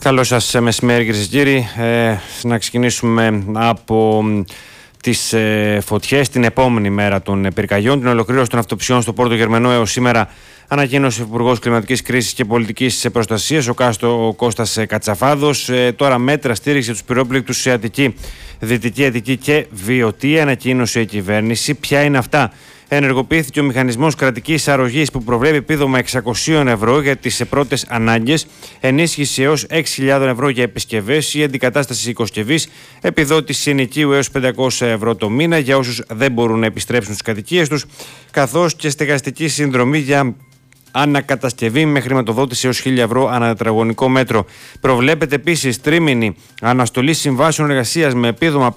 Καλό σας μεσημέρι, κυρίες και κύριοι. Να ξεκινήσουμε από τις φωτιές την επόμενη μέρα των πυρκαγιών. Την ολοκλήρωση των αυτοψιών στο Πόρτο Γερμανό έως σήμερα ανακοίνωσε ο Υπουργός Κλιματικής Κρίσης και Πολιτικής Προστασίας, ο Κώστας Κατσαφάδος. Τώρα μέτρα στήριξε τους πυρόπληκτους σε Αττική, Δυτική Αττική και Βιωτία. Ανακοίνωσε η κυβέρνηση. Ποια είναι αυτά? Ενεργοποιήθηκε ο μηχανισμός κρατικής αρρωγής που προβλέπει επίδομα 600 ευρώ για τις πρώτες ανάγκες, ενίσχυση έως 6.000 ευρώ για επισκευές ή αντικατάσταση οικοσκευής, επιδότηση ενοικίου έως 500 ευρώ το μήνα για όσους δεν μπορούν να επιστρέψουν στις κατοικίες τους, καθώς και στεγαστική συνδρομή για ανακατασκευή με χρηματοδότηση έως 1.000 ευρώ ανά τετραγωνικό μέτρο. Προβλέπεται επίσης τρίμηνη αναστολή συμβάσεων εργασίας με επίδομα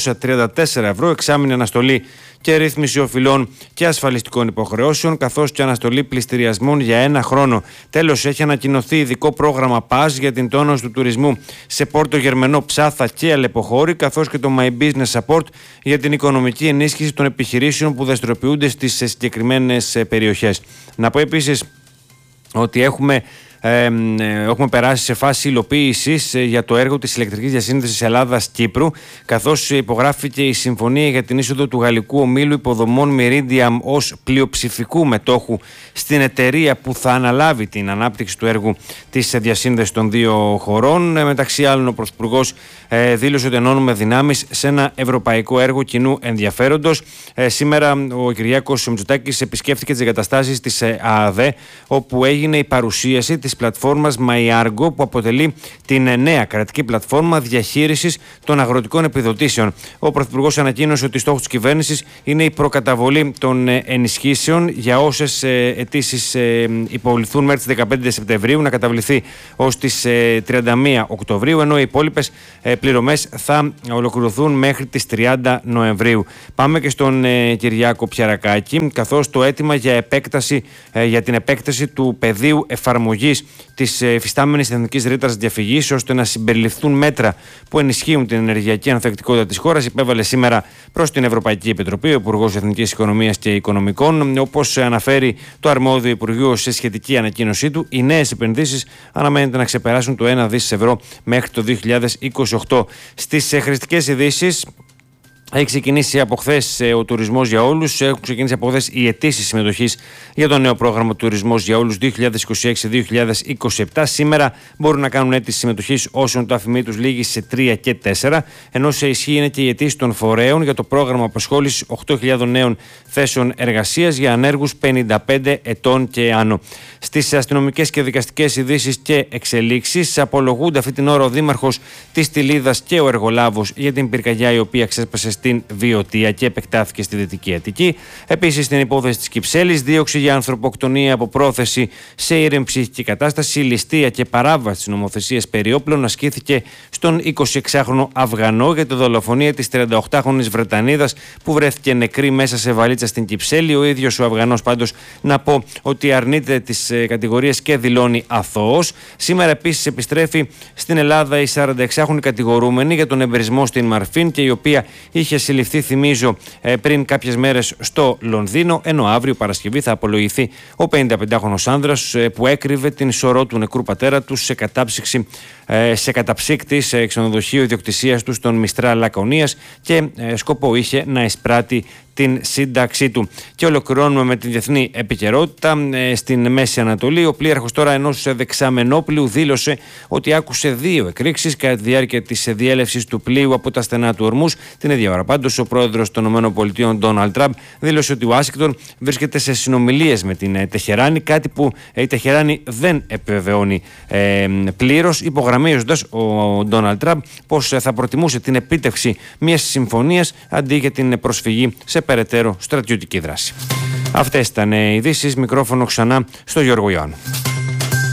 534 ευρώ, εξάμηνη αναστολή και ρύθμιση οφειλών και ασφαλιστικών υποχρεώσεων, καθώς και αναστολή πληστηριασμών για 1 χρόνο. Τέλος, έχει ανακοινωθεί ειδικό πρόγραμμα ΠΑΣ για την τόνωση του τουρισμού σε Πόρτο Γερμανό, Ψάθα και Αλεποχώρη, καθώς και το My Business Support για την οικονομική ενίσχυση των επιχειρήσεων που δραστηριοποιούνται στις συγκεκριμένες περιοχές. Να πω επίσης ότι έχουμε περάσει σε φάση υλοποίησης για το έργο της ηλεκτρικής διασύνδεσης Ελλάδας-Κύπρου, καθώς υπογράφηκε η συμφωνία για την είσοδο του γαλλικού ομίλου υποδομών Meridiam ως πλειοψηφικού μετόχου στην εταιρεία που θα αναλάβει την ανάπτυξη του έργου της διασύνδεσης των δύο χωρών. Μεταξύ άλλων, ο Πρωθυπουργός δήλωσε ότι ενώνουμε δυνάμεις σε ένα ευρωπαϊκό έργο κοινού ενδιαφέροντος. Σήμερα ο Κυριάκος Μητσοτάκης επισκέφθηκε τις εγκαταστάσεις της ΑΑΔΕ, όπου έγινε η παρουσίαση της πλατφόρμας MyArgo, που αποτελεί την νέα κρατική πλατφόρμα διαχείρισης των αγροτικών επιδοτήσεων. Ο Πρωθυπουργός ανακοίνωσε ότι στόχος της κυβέρνησης είναι η προκαταβολή των ενισχύσεων για όσες αιτήσεις υποβληθούν μέχρι τις 15 Σεπτεμβρίου να καταβληθεί ως τις 31 Οκτωβρίου, ενώ οι υπόλοιπες πληρωμές θα ολοκληρωθούν μέχρι τις 30 Νοεμβρίου. Πάμε και στον Κυριάκο Πιαρακάκη, καθώς το αίτημα για την επέκταση του πεδίου εφαρμογής της υφιστάμενης εθνικής ρήτρας διαφυγής ώστε να συμπεριληφθούν μέτρα που ενισχύουν την ενεργειακή ανθεκτικότητα της χώρας υπέβαλε σήμερα προς την Ευρωπαϊκή Επιτροπή ο Υπουργός Εθνικής Οικονομίας και Οικονομικών. Όπως αναφέρει το αρμόδιο Υπουργείο σε σχετική ανακοίνωσή του, οι νέες επενδύσεις αναμένεται να ξεπεράσουν το 1 δις ευρώ μέχρι το 2028. Στις χρηστικές ειδήσεις, έχει ξεκινήσει από χθες ο τουρισμός για όλους. Έχουν ξεκινήσει από χθες οι αιτήσεις συμμετοχής για το νέο πρόγραμμα Τουρισμός για όλους 2026-2027. Σήμερα μπορούν να κάνουν αίτηση συμμετοχής όσων το αφημί τους λήγει σε 3 και 4, ενώ σε ισχύ είναι και οι αιτήσεις των φορέων για το πρόγραμμα απασχόλησης 8.000 νέων θέσεων εργασίας για ανέργους 55 ετών και άνω. Στις αστυνομικές και δικαστικές ειδήσεις και εξελίξεις, απολογούνται αυτή την ώρα ο Δήμαρχος της Στυλίδας και ο εργολάβος για την πυρκαγιά η οποία ξέσπασε στην Βιωτία και επεκτάθηκε στη Δυτική Αττική. Επίσης, στην υπόθεση της Κυψέλης, δίωξη για ανθρωποκτονία από πρόθεση σε ήρεμη ψυχική κατάσταση, ληστεία και παράβαση της νομοθεσίας περί όπλων ασκήθηκε στον 26χρονο Αφγανό για τη δολοφονία της 38χρονης Βρετανίδας που βρέθηκε νεκρή μέσα σε βαλίτσα στην Κυψέλη. Ο ίδιος ο Αφγανός, πάντως, να πω ότι αρνείται τις κατηγορίες και δηλώνει αθώος. Σήμερα επίσης επιστρέφει στην Ελλάδα η 46χρονη κατηγορούμενη για τον εμπρισμό στην Μαρφίν και η οποία είχε συλληφθεί, θυμίζω, πριν κάποιες μέρες στο Λονδίνο, ενώ αύριο Παρασκευή θα απολογηθεί ο 55χρονος άνδρας που έκρυβε την σωρό του νεκρού πατέρα του σε καταψύκτη σε ξενοδοχείο ιδιοκτησίας του στον Μιστρά Λακωνίας και σκοπό είχε να εισπράττει την σύνταξή του. Και ολοκληρώνουμε με την διεθνή επικαιρότητα στην Μέση Ανατολή. Ο πλοίαρχος τώρα ενός δεξαμενόπλοιου δήλωσε ότι άκουσε 2 εκρήξεις κατά τη διάρκεια της διέλευσης του πλοίου από τα στενά του Ορμούς. Την ίδια ώρα, πάντως, ο πρόεδρος των ΗΠΑ, Ντόναλντ Τραμπ, δήλωσε ότι η Ουάσιγκτον βρίσκεται σε συνομιλίες με την Τεχεράνη, κάτι που η Τεχεράνη δεν επιβεβαιώνει πλήρως, υπογραμμίζοντας ο Ντόναλντ Τραμπ πως θα προτιμούσε την επίτευξη μιας συμφωνίας αντί για την προσφυγή σε περαιτέρω στρατιωτική δράση. Αυτές ήταν οι ειδήσεις. Μικρόφωνο ξανά στο Γιώργο Ιωάννου.